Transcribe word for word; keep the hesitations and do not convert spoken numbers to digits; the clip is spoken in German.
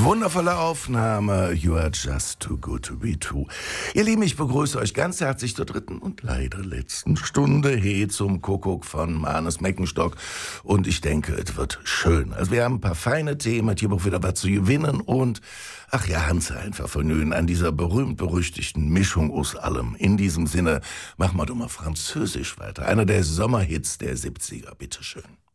Wundervolle Aufnahme. You are just too good to be true. Ihr Lieben, ich begrüße euch ganz herzlich zur dritten und leider letzten Stunde He zum Kuckuck von Mannes Meckenstock. Und ich denke, es wird schön. Also wir haben ein paar feine Themen, hier auch wieder was zu gewinnen und ach ja, Hans einfach vernöhen an dieser berühmt-berüchtigten Mischung aus allem. In diesem Sinne, machen wir doch mal Französisch weiter. Einer der Sommerhits der siebziger, bitteschön.